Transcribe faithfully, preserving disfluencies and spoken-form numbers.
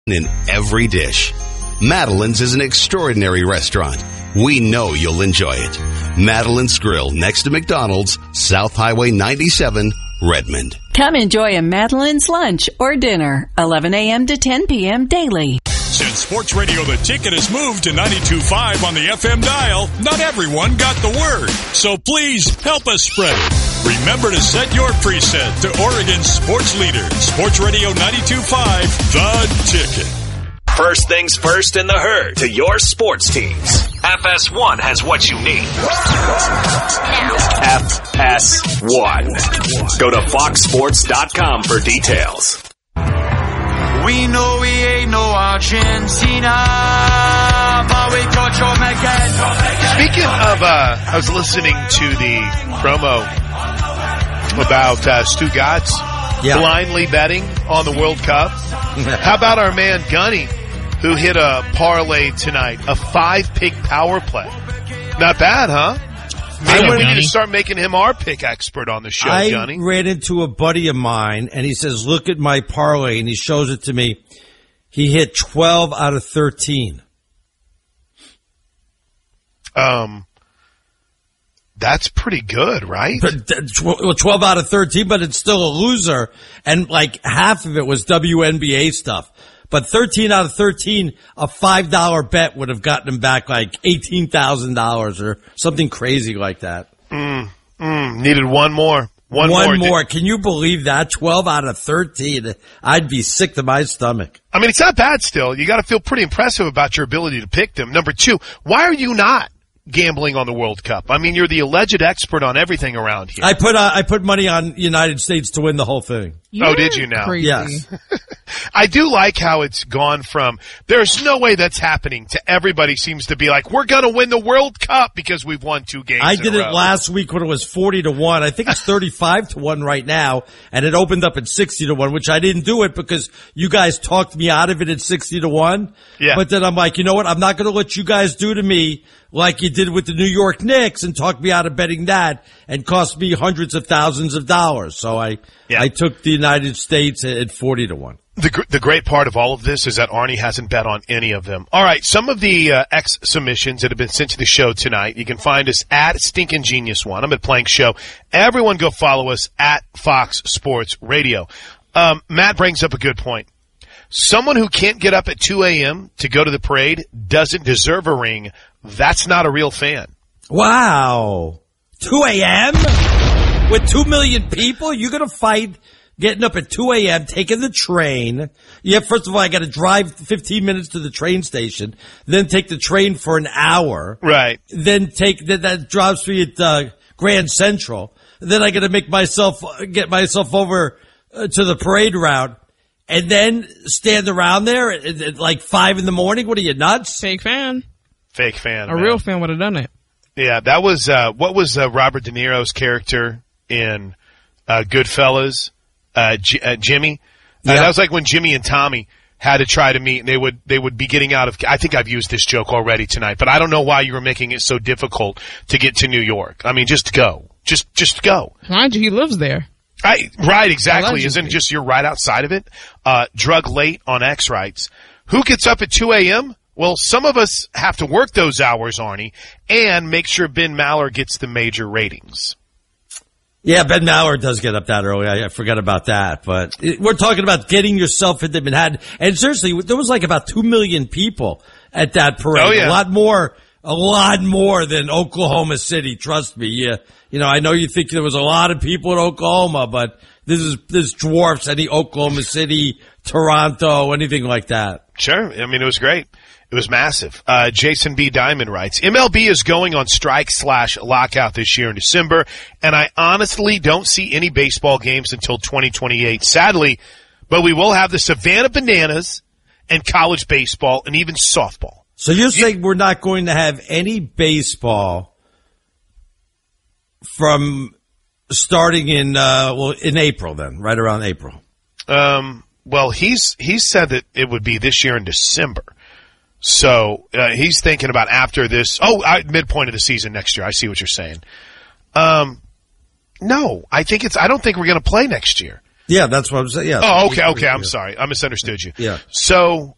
in every dish. Madeline's is an extraordinary restaurant. We know you'll enjoy it. Madeline's Grill, next to McDonald's, South Highway ninety-seven, Redmond. Come enjoy a Madeline's lunch or dinner, eleven a.m. to ten p.m. daily. Since Sports Radio The Ticket has moved to ninety-two point five on the F M dial, not everyone got the word. So please help us spread it. Remember to set your preset to Oregon's sports leader, Sports Radio ninety-two point five, The Ticket. First things first in the herd to your sports teams. F S one has what you need. F S one. Go to fox sports dot com for details. We know we ain't no Argentina, but we got your Megan. Speaking of, uh, I was listening to the promo about uh, Stu Gatz yeah. blindly betting on the World Cup. How about our man Gunny, who hit a parlay tonight, a five-pick power play? Not bad, huh? Maybe we need to start making him our pick expert on the show, I Johnny. I ran into a buddy of mine, and he says, look at my parlay, and he shows it to me. He hit twelve out of thirteen. Um, that's pretty good, right? But twelve out of thirteen, but it's still a loser, and like half of it was W N B A stuff. But thirteen out of thirteen, a five dollar bet would have gotten him back like eighteen thousand dollars or something crazy like that. Mm, mm, needed one more. One, one more. more. Can you believe that? twelve out of thirteen. I'd be sick to my stomach. I mean, it's not bad still. You got to feel pretty impressive about your ability to pick them. Number two, why are you not gambling on the World Cup? I mean, you're the alleged expert on everything around here. I put uh, I put money on United States to win the whole thing. You're oh, did you now? Crazy. Yes. I do like how it's gone from there's no way that's happening to everybody seems to be like, we're going to win the World Cup because we've won two games. I in did a it row. last week when it was forty to one. I think it's thirty-five to one right now, and it opened up at sixty to one, which I didn't do it because you guys talked me out of it at sixty to one. Yeah. But then I'm like, you know what? I'm not going to let you guys do to me like you did with the New York Knicks and talk me out of betting that and cost me hundreds of thousands of dollars. So I, yeah. I took the United States at forty to one. The, the great part of all of this is that Arnie hasn't bet on any of them. All right, some of the uh, X submissions that have been sent to the show tonight, you can find us at Stinkin' Genius One. I'm at Plank Show. Everyone go follow us at Fox Sports Radio. Um, Matt brings up a good point. Someone who can't get up at two a.m. to go to the parade doesn't deserve a ring. That's not a real fan. Wow. two a.m.? With two million people? You're going to fight getting up at two a.m., taking the train. Yeah, first of all, I got to drive fifteen minutes to the train station, then take the train for an hour. Right. Then take, that, that drops me at uh, Grand Central. Then I got to make myself, get myself over uh, to the parade route. And then stand around there at, at like five in the morning? What are you, nuts? Fake fan. Fake fan. A man. real fan would have done it. Yeah, that was, uh, what was uh, Robert De Niro's character in uh, Goodfellas? Uh, G- uh, Jimmy? Uh, Yeah. That was like when Jimmy and Tommy had to try to meet, and they would they would be getting out of, I think I've used this joke already tonight, but I don't know why you were making it so difficult to get to New York. I mean, just go. Just, just go. Mind you, he lives there. I, right, exactly. Allegedly. Isn't it just you're right outside of it? Uh, drug late on X writes, who gets up at two a.m.? Well, some of us have to work those hours, Arnie, and make sure Ben Maller gets the major ratings. Yeah, Ben Maller does get up that early. I, I forgot about that. But it, we're talking about getting yourself into Manhattan. And seriously, there was like about two million people at that parade. Oh, yeah. A lot more, a lot more than Oklahoma City. Trust me. Yeah. You know, I know you think there was a lot of people in Oklahoma, but this is, this dwarfs any Oklahoma City, Toronto, anything like that. Sure. I mean, it was great. It was massive. Uh, Jason B. Diamond writes, M L B is going on strike slash lockout this year in December, and I honestly don't see any baseball games until twenty twenty-eight. Sadly, but we will have the Savannah Bananas and college baseball and even softball. So you're saying we're not going to have any baseball from starting in, uh, well, in April then, right around April? Um, well, he's, he said that it would be this year in December. So, uh, he's thinking about after this, oh, I, midpoint of the season next year. I see what you're saying. Um, no, I think it's, I don't think we're going to play next year. Yeah, that's what I'm saying. Yeah. Oh, okay, okay. I'm sorry. I misunderstood you. Yeah. So,